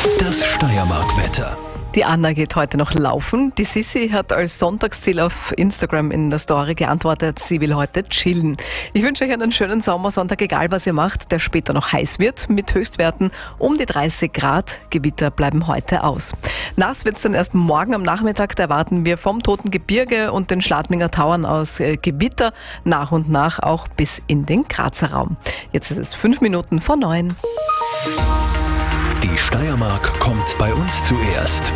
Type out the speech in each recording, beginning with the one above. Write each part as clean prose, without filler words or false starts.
Das Steiermark-Wetter. Die Anna geht heute noch laufen. Die Sissi hat als Sonntagsziel auf Instagram in der Story geantwortet, sie will heute chillen. Ich wünsche euch einen schönen Sommersonntag, egal was ihr macht, der später noch heiß wird, mit Höchstwerten um die 30 Grad. Gewitter bleiben heute aus. Nass wird es dann erst morgen am Nachmittag. Da erwarten wir vom Toten Gebirge und den Schladminger Tauern aus Gewitter, nach und nach auch bis in den Grazer Raum. Jetzt ist es 5 Minuten vor 9. Die Steiermark kommt bei uns zuerst.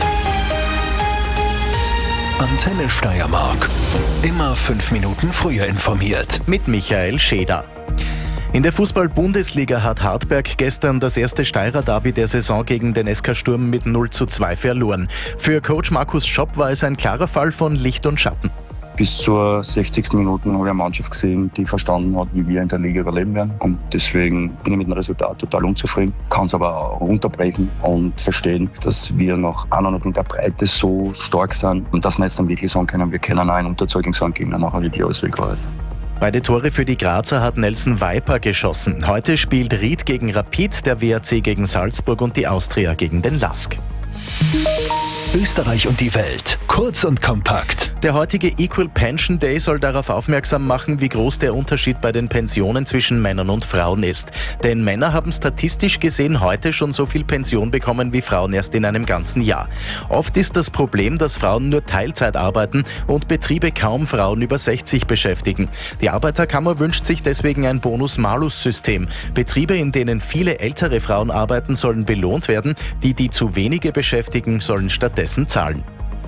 Antenne Steiermark. Immer 5 Minuten früher informiert. Mit Michael Scheder. In der Fußball-Bundesliga hat Hartberg gestern das erste Steirer Derby der Saison gegen den SK Sturm mit 0:2 verloren. Für Coach Markus Schopp war es ein klarer Fall von Licht und Schatten. Bis zur 60. Minute habe ich eine Mannschaft gesehen, die verstanden hat, wie wir in der Liga überleben werden. Und deswegen bin ich mit dem Resultat total unzufrieden. Kann es aber auch runterbrechen und verstehen, dass wir noch auch noch nicht in der Breite so stark sind und dass wir jetzt dann wirklich sagen können, wir können auch in Unterzahl gegen so einen Gegner nachher wirklich Ausweg greifen. Beide Tore für die Grazer hat Nelson Viper geschossen. Heute spielt Ried gegen Rapid, der WAC gegen Salzburg und die Austria gegen den LASK. Österreich und die Welt. Kurz und kompakt. Der heutige Equal Pension Day soll darauf aufmerksam machen, wie groß der Unterschied bei den Pensionen zwischen Männern und Frauen ist. Denn Männer haben statistisch gesehen heute schon so viel Pension bekommen wie Frauen erst in einem ganzen Jahr. Oft ist das Problem, dass Frauen nur Teilzeit arbeiten und Betriebe kaum Frauen über 60 beschäftigen. Die Arbeiterkammer wünscht sich deswegen ein Bonus-Malus-System. Betriebe, in denen viele ältere Frauen arbeiten, sollen belohnt werden. Die zu wenige beschäftigen, sollen stattdessen zahlen.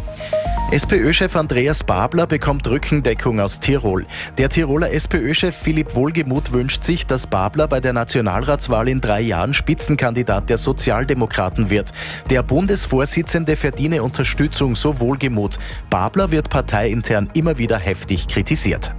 SPÖ-Chef Andreas Babler bekommt Rückendeckung aus Tirol. Der Tiroler SPÖ-Chef Philipp Wohlgemuth wünscht sich, dass Babler bei der Nationalratswahl in 3 Jahren Spitzenkandidat der Sozialdemokraten wird. Der Bundesvorsitzende verdiene Unterstützung, so Wohlgemuth. Babler wird parteiintern immer wieder heftig kritisiert.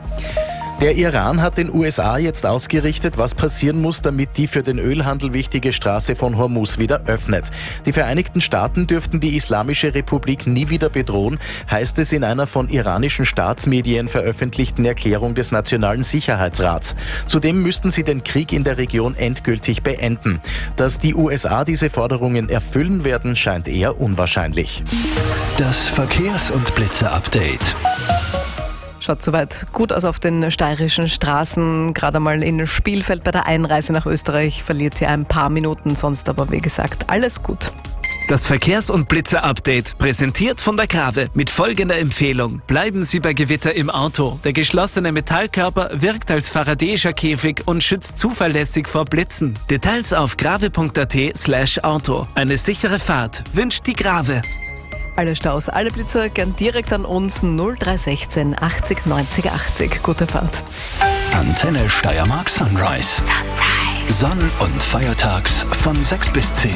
Der Iran hat den USA jetzt ausgerichtet, was passieren muss, damit die für den Ölhandel wichtige Straße von Hormuz wieder öffnet. Die Vereinigten Staaten dürften die Islamische Republik nie wieder bedrohen, heißt es in einer von iranischen Staatsmedien veröffentlichten Erklärung des Nationalen Sicherheitsrats. Zudem müssten sie den Krieg in der Region endgültig beenden. Dass die USA diese Forderungen erfüllen werden, scheint eher unwahrscheinlich. Das Verkehrs- und Blitze-Update. Schaut soweit gut aus auf den steirischen Straßen. Gerade mal in Spielfeld bei der Einreise nach Österreich verliert ihr ein paar Minuten, sonst aber wie gesagt alles gut. Das Verkehrs- und Blitzer-Update, präsentiert von der Grave, mit folgender Empfehlung. Bleiben Sie bei Gewitter im Auto. Der geschlossene Metallkörper wirkt als faradäischer Käfig und schützt zuverlässig vor Blitzen. Details auf grave.at/Auto. Eine sichere Fahrt wünscht die Grave. Alle Staus, alle Blitzer gern direkt an uns 0316 80 90 80. Gute Fahrt. Antenne Steiermark Sunrise. Sonn- und feiertags von 6 bis 10.